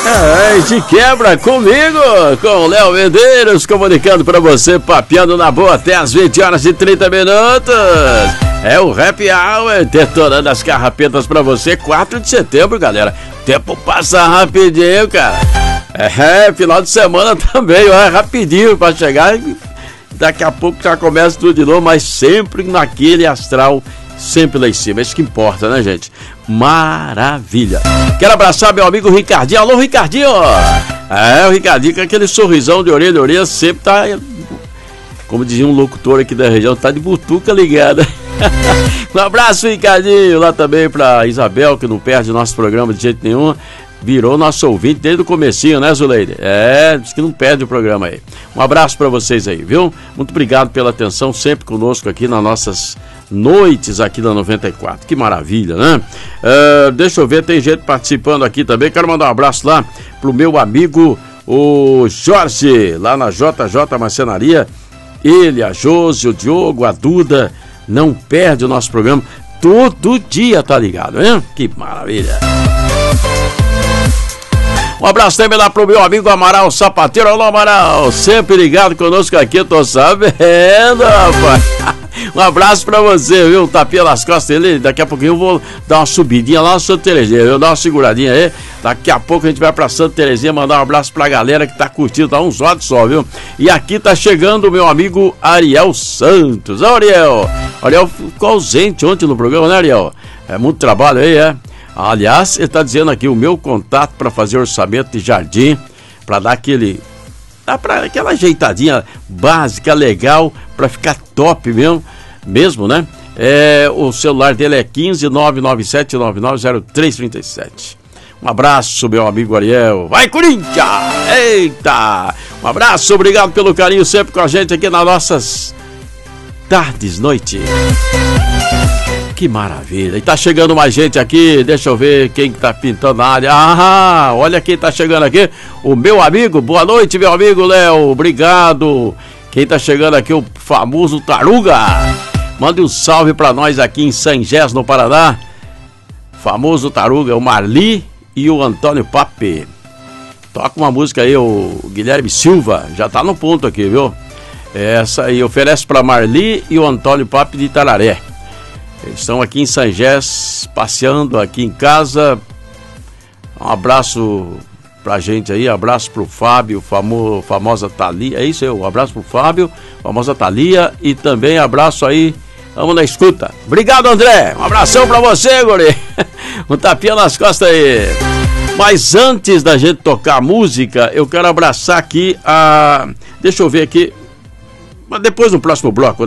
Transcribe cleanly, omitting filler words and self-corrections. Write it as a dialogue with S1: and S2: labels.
S1: De quebra comigo, com o Léo Medeiros, comunicando pra você, papeando na boa até as 20 horas e 30 minutos. É o Happy Hour, detonando as carrapetas pra você, 4 de setembro, galera. O tempo passa rapidinho, cara. Final de semana também, ó, é rapidinho pra chegar. Daqui a pouco já começa tudo de novo, mas sempre naquele astral, sempre lá em cima. É isso que importa, né, gente? Maravilha. Quero abraçar meu amigo Ricardinho. Alô, Ricardinho. O Ricardinho com aquele sorrisão de orelha a orelha, sempre tá, como dizia um locutor aqui da região, tá de butuca ligada. Um abraço, Ricardinho. Lá também pra Isabel, que não perde nosso programa de jeito nenhum. Virou nosso ouvinte desde o comecinho, né, Zuleide? Diz que não perde o programa aí. Um abraço pra vocês aí, viu? Muito obrigado pela atenção sempre conosco aqui nas nossas noites aqui da 94. Que maravilha, né? Deixa eu ver, tem gente participando aqui também. Quero mandar um abraço lá pro meu amigo, o Jorge, lá na JJ Marcenaria. Ele, a Josi, o Diogo, a Duda, não perde o nosso programa. Todo dia tá ligado, né? Que maravilha. Um abraço também lá pro meu amigo Amaral Sapateiro. Alô, Amaral, sempre ligado conosco aqui, eu tô sabendo, rapaz. Um abraço pra você, viu? Um tapinha nas costas dele. Daqui a pouquinho eu vou dar uma subidinha lá no Santa Terezinha, viu? Dar uma seguradinha aí. Daqui a pouco a gente vai pra Santa Terezinha mandar um abraço pra galera que tá curtindo, tá uns olhos só, viu? E aqui tá chegando o meu amigo Ariel Santos. Ô, Ariel! Ariel ficou ausente ontem no programa, né, Ariel? É muito trabalho aí, é? Aliás, ele tá dizendo aqui o meu contato para fazer orçamento de jardim, para dar aquela ajeitadinha básica, legal, para ficar top mesmo, né? O celular dele é 15997990337. Um abraço, meu amigo Ariel. Vai, Corinthians! Eita! Um abraço, obrigado pelo carinho sempre com a gente aqui nas nossas tardes, noite. Que maravilha. E tá chegando mais gente aqui. Deixa eu ver quem tá pintando na área. Olha quem tá chegando aqui. O meu amigo. Boa noite, meu amigo Léo. Obrigado. Quem tá chegando aqui, o famoso Taruga. Mande um salve pra nós aqui em Sangés, no Paraná. Famoso Taruga, o Marli e o Antônio Pape. Toca uma música aí, o Guilherme Silva. Já tá no ponto aqui, viu? Essa aí oferece pra Marli e o Antônio Pape de Itararé. Eles estão aqui em Sangés, passeando aqui em casa. Um abraço pra gente aí, abraço pro Fábio, famosa Thalia. É isso aí, um abraço pro Fábio, famosa Thalia. E também abraço aí, vamos na escuta. Obrigado, André, um abração pra você, guri. Um tapinha nas costas aí. Mas antes da gente tocar a música, eu quero abraçar aqui a... Deixa eu ver aqui, mas depois no próximo bloco.